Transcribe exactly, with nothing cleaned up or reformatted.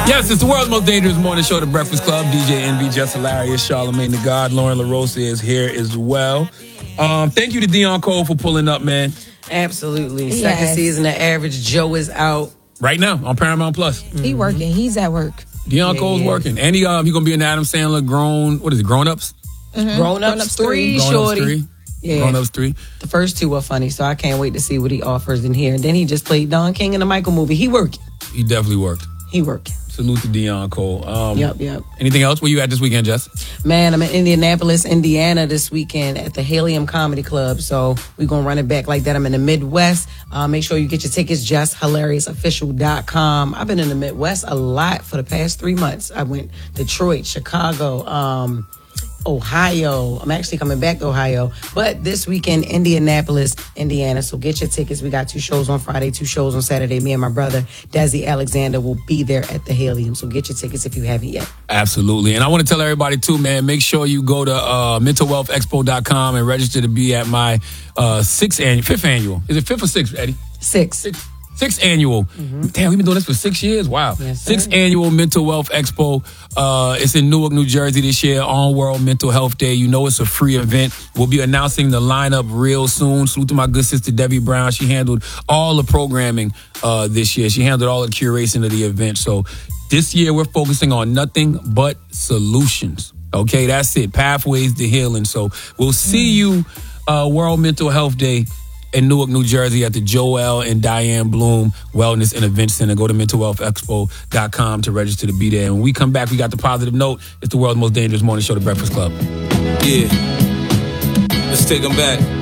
Yes, it's the world's most dangerous morning show, The Breakfast Club. D J Envy, Just Hilarious, Charlamagne the God, Lauren LaRosa is here as well. Um, thank you to Dion Cole for pulling up, man. Absolutely. Yes. Second season of Average Joe is out. Right now on Paramount Plus. Mm-hmm. He working. He's at work. Dion Yeah, Cole's yeah. working. And he, um, he going to be in Adam Sandler Grown, what is it, Grown Ups? Mm-hmm. Grown Ups three, Grown shorty. Ups three. Yeah. Grown Ups three. The first two are funny, so I can't wait to see what he offers in here. And then he just played Don King in the Michael movie. He working. He definitely worked. He working. Salute to Dion Cole. Um, Yep, yep. Anything else? Where you at this weekend, Jess? Man, I'm in Indianapolis, Indiana this weekend at the Helium Comedy Club. So we're going to run it back like that. I'm in the Midwest. Uh, make sure you get your tickets, just hilarious official dot com. I've been in the Midwest a lot for the past three months. I went Detroit, Chicago, um, Ohio. I'm actually coming back to Ohio. But this weekend, Indianapolis, Indiana. So get your tickets. We got two shows on Friday, two shows on Saturday. Me and my brother, Desi Alexander, will be there at the Helium. So get your tickets if you haven't yet. Absolutely. And I want to tell everybody, too, man, make sure you go to uh, mental wealth expo dot com and register to be at my uh, sixth annual, fifth annual. Is it fifth or sixth, Eddie? Six. Six. Sixth annual. Mm-hmm. Damn, we've been doing this for six years. Wow. Yes, sir. Sixth annual Mental Wealth Expo. Uh, it's in Newark, New Jersey this year on World Mental Health Day. You know it's a free event. We'll be announcing the lineup real soon. Salute to my good sister, Debbie Brown. She handled all the programming uh, this year. She handled all the curation of the event. So this year we're focusing on nothing but solutions. Okay, that's it. Pathways to healing. So we'll see you uh, World Mental Health Day in Newark, New Jersey at the Joel and Diane Bloom Wellness and Event Center. Go to mental wealth expo dot com to register to be there. And when we come back, we got the positive note. It's the world's most dangerous morning show, The Breakfast Club. Yeah. Let's take them back.